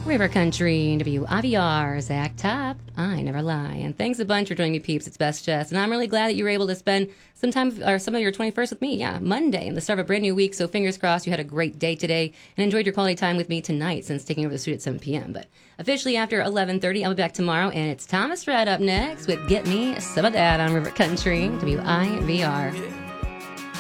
River Country, WIVR, Zach Top, I Never Lie. And thanks a bunch for joining me, peeps. It's Best Jess. And I'm really glad that you were able to spend some time, or some of your 21st with me. Yeah, Monday, and the start of a brand new week. So fingers crossed you had a great day today and enjoyed your quality time with me tonight since taking over the studio at 7 p.m. But officially after 11:30, I'll be back tomorrow. And it's Thomas Rhett up next with Get Me Some of That on River Country, WIVR.